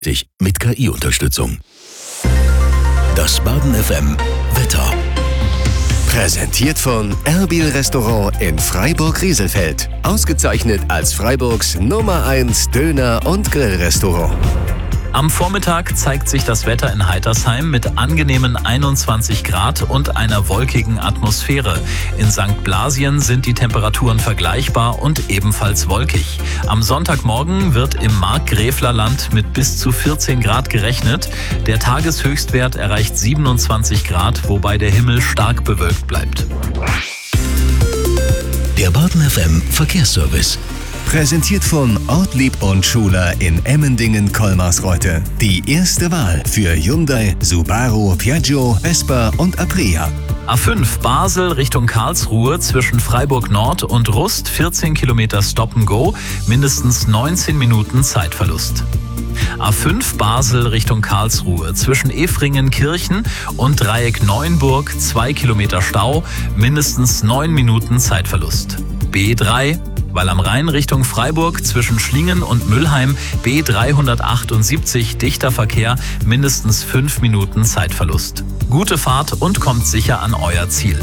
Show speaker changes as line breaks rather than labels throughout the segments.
mit KI-Unterstützung. Das Baden FM Wetter.
Präsentiert von Erbil Restaurant in Freiburg-Rieselfeld. Ausgezeichnet als Freiburgs Nummer 1 Döner- und Grillrestaurant.
Am Vormittag zeigt sich das Wetter in Heitersheim mit angenehmen 21 Grad und einer wolkigen Atmosphäre. In St. Blasien sind die Temperaturen vergleichbar und ebenfalls wolkig. Am Sonntagmorgen wird im Markgräflerland mit bis zu 14 Grad gerechnet. Der Tageshöchstwert erreicht 27 Grad, wobei der Himmel stark bewölkt bleibt.
Der Baden FM Verkehrsservice.
Präsentiert von Ortlieb und Schuler in Emmendingen-Kolmarsreuth. Die erste Wahl für Hyundai, Subaru, Piaggio, Vespa und Aprilia.
A5 Basel Richtung Karlsruhe zwischen Freiburg Nord und Rust 14 Kilometer Stop-and-Go, mindestens 19 Minuten Zeitverlust. A5 Basel Richtung Karlsruhe zwischen Efringen-Kirchen und Dreieck Neuenburg 2 Kilometer Stau, mindestens 9 Minuten Zeitverlust. B3 Weil am Rhein Richtung Freiburg zwischen Schlingen und Müllheim B378 dichter Verkehr, mindestens 5 Minuten Zeitverlust. Gute Fahrt und kommt sicher an euer Ziel.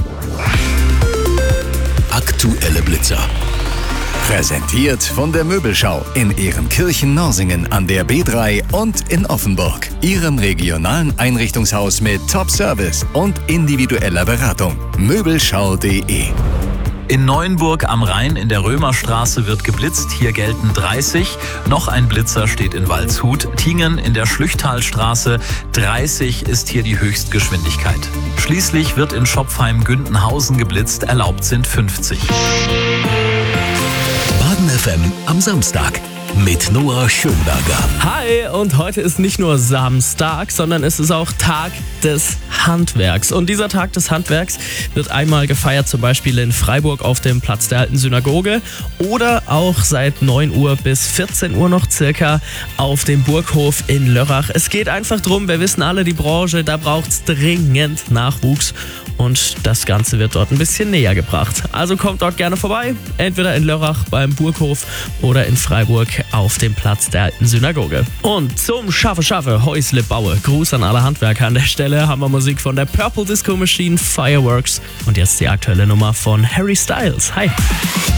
Aktuelle Blitzer.
Präsentiert von der Möbelschau in Ehrenkirchen-Norsingen an der B3 und in Offenburg. Ihrem regionalen Einrichtungshaus mit Top-Service und individueller Beratung. Möbelschau.de.
In Neuenburg am Rhein in der Römerstraße wird geblitzt, hier gelten 30. Noch ein Blitzer steht in Waldshut. Tingen in der Schlüchtalstraße 30 ist hier die Höchstgeschwindigkeit. Schließlich wird in Schopfheim-Gündenhausen geblitzt, erlaubt sind 50.
Baden FM am Samstag mit Noah Schönberger.
Hi, und heute ist nicht nur Samstag, sondern es ist auch Tag des Handwerks. Und dieser Tag des Handwerks wird einmal gefeiert, zum Beispiel in Freiburg auf dem Platz der alten Synagoge oder auch seit 9 Uhr bis 14 Uhr noch circa auf dem Burghof in Lörrach. Es geht einfach drum, wir wissen alle, die Branche, da braucht es dringend Nachwuchs. Und das Ganze wird dort ein bisschen näher gebracht. Also kommt dort gerne vorbei, entweder in Lörrach beim Burghof oder in Freiburg auf dem Platz der alten Synagoge. Und zum Schaffe, Häusle baue. Gruß an alle Handwerker an der Stelle. Haben wir Musik von der Purple Disco Machine, Fireworks und jetzt die aktuelle Nummer von Harry Styles. Hi!